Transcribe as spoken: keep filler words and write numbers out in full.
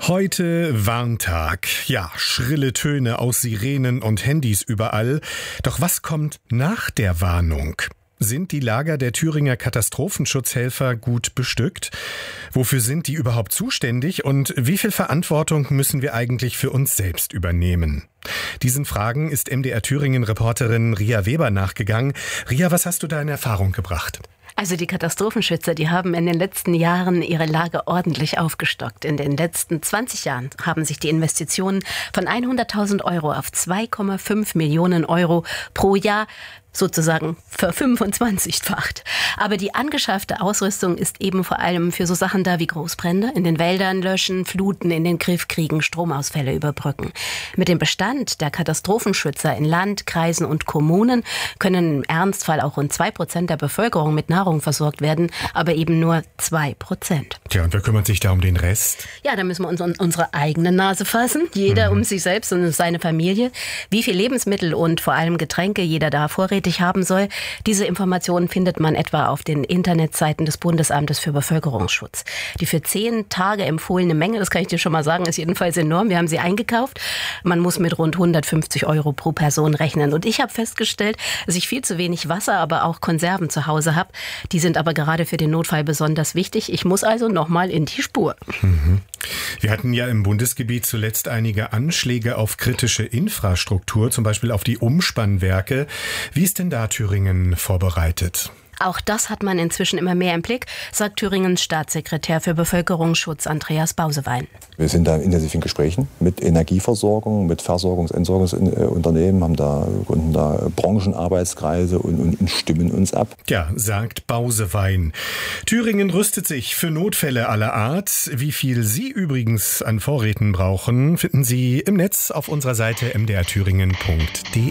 Heute Warntag. Ja, schrille Töne aus Sirenen und Handys überall. Doch was kommt nach der Warnung? Sind die Lager der Thüringer Katastrophenschutzhelfer gut bestückt? Wofür sind die überhaupt zuständig? Und wie viel Verantwortung müssen wir eigentlich für uns selbst übernehmen? Diesen Fragen ist M D R Thüringen-Reporterin Ria Weber nachgegangen. Ria, was hast du da in Erfahrung gebracht? Also die Katastrophenschützer, die haben in den letzten Jahren ihre Lage ordentlich aufgestockt. In den letzten zwanzig Jahren haben sich die Investitionen von hunderttausend Euro auf zwei Komma fünf Millionen Euro pro Jahr sozusagen verfünfundzwanzigfacht. Aber die angeschaffte Ausrüstung ist eben vor allem für so Sachen da wie Großbrände in den Wäldern löschen, Fluten in den Griff kriegen, Stromausfälle überbrücken. Mit dem Bestand der Katastrophenschützer in Land, Kreisen und Kommunen können im Ernstfall auch rund zwei Prozent der Bevölkerung mit Nahrung versorgt werden, aber eben nur zwei Prozent. Tja, und wer kümmert sich da um den Rest? Ja, da müssen wir uns an unsere eigene Nase fassen. Jeder mhm. um sich selbst und seine Familie. Wie viel Lebensmittel und vor allem Getränke jeder da vorrätig haben soll. Diese Informationen findet man etwa auf den Internetseiten des Bundesamtes für Bevölkerungsschutz. Die für zehn Tage empfohlene Menge, das kann ich dir schon mal sagen, ist jedenfalls enorm. Wir haben sie eingekauft. Man muss mit rund hundertfünfzig Euro pro Person rechnen. Und ich habe festgestellt, dass ich viel zu wenig Wasser, aber auch Konserven zu Hause habe. Die sind aber gerade für den Notfall besonders wichtig. Ich muss also nochmal in die Spur. Mhm. Wir hatten ja im Bundesgebiet zuletzt einige Anschläge auf kritische Infrastruktur, zum Beispiel auf die Umspannwerke. Wie ist denn da Thüringen vorbereitet? Auch das hat man inzwischen immer mehr im Blick, sagt Thüringens Staatssekretär für Bevölkerungsschutz Andreas Bausewein. Wir sind da in intensiven Gesprächen mit Energieversorgung, mit Versorgungs-, Entsorgungsunternehmen, haben da, gründen da Branchenarbeitskreise und, und, und stimmen uns ab. Ja, sagt Bausewein. Thüringen rüstet sich für Notfälle aller Art. Wie viel Sie übrigens an Vorräten brauchen, finden Sie im Netz auf unserer Seite m d r thüringen punkt d e.